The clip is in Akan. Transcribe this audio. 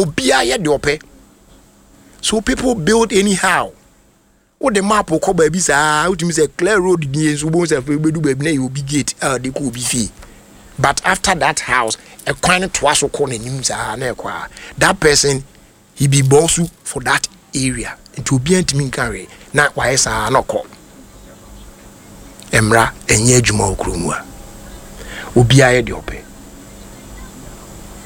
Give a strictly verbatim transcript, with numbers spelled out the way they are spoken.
Obia ye de ope. So people build anyhow. What the map will come by this out to me say clear road in so bones of do baby you be gate uh they could be fee. But after that house, a coin twice or corner names are never that person he be boss for that area. It will be to me carry not why sa no call. Emra enye juma okrumwa. Obia ye de ope.